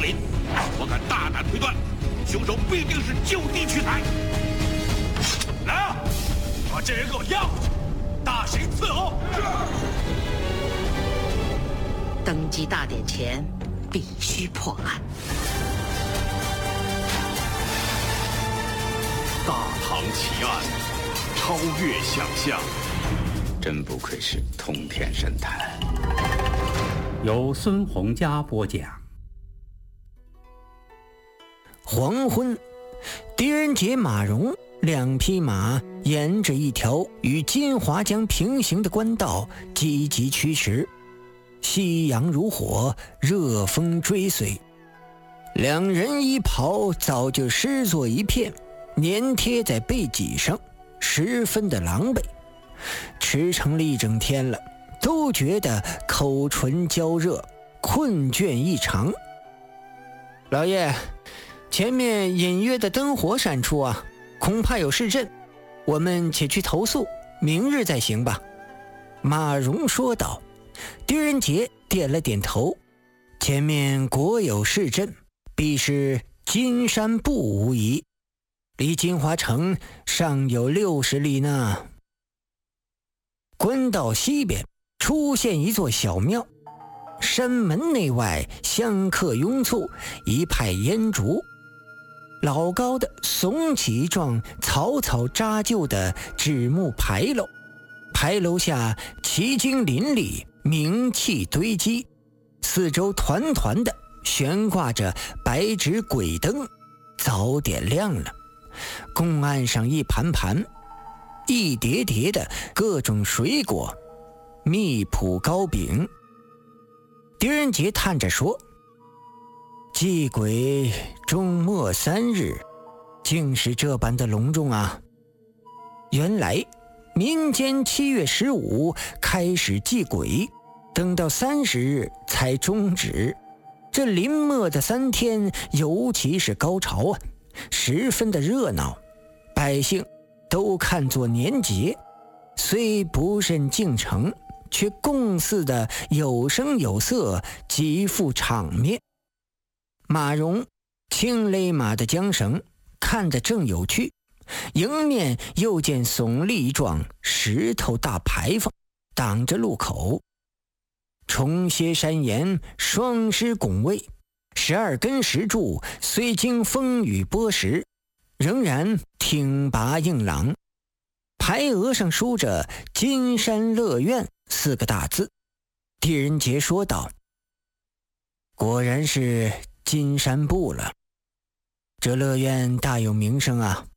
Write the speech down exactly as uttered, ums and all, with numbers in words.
林，我敢大胆推断，凶手必定是就地取材。来啊，把这人给我押回去，大刑伺候。 登基大典前，必须破案。 大唐奇案，超越想象。 真不愧是通天神探。 由孙洪佳播讲。 黄昏，狄仁杰、马融两匹马沿着一条与金华江平行的官道积极驱驰，夕阳如火，热风追随，两人衣袍早就湿作一片，粘贴在背脊上，十分的狼狈。驰骋了一整天了，都觉得口唇焦热，困倦异常。老爷，前面隐约的灯火闪出啊，恐怕有事阵，我们且去投宿，明日再行吧。马融说道。狄仁杰点了点头，前面果有事阵，必是金山部无疑，离金华城尚有六十里呢。官道西边出现一座小庙，山门内外香客拥簇，一派烟烛。老高的耸起一幢草草扎就的纸木牌楼，牌楼下奇经林立，名器堆积，四周团团的悬挂着白纸鬼灯，早点亮了。公案上一盘盘一叠叠的各种水果，蜜脯糕饼。狄仁杰叹着说，祭鬼终末三日，竟是这般的隆重啊！原来民间七月十五开始祭鬼，等到三十日才终止。这临末的三天尤其是高潮啊，十分的热闹，百姓都看作年节，虽不甚敬诚，却共祀的有声有色，极富场面。马融轻勒马的缰绳，看得正有趣，迎面又见耸立一幢石头大牌坊，挡着路口，重歇山岩，双狮拱卫，十二根石柱虽经风雨剥蚀，仍然挺拔硬朗。牌额上书着金山乐苑四个大字。狄仁杰说道，果然是金山部了，这乐苑大有名声啊。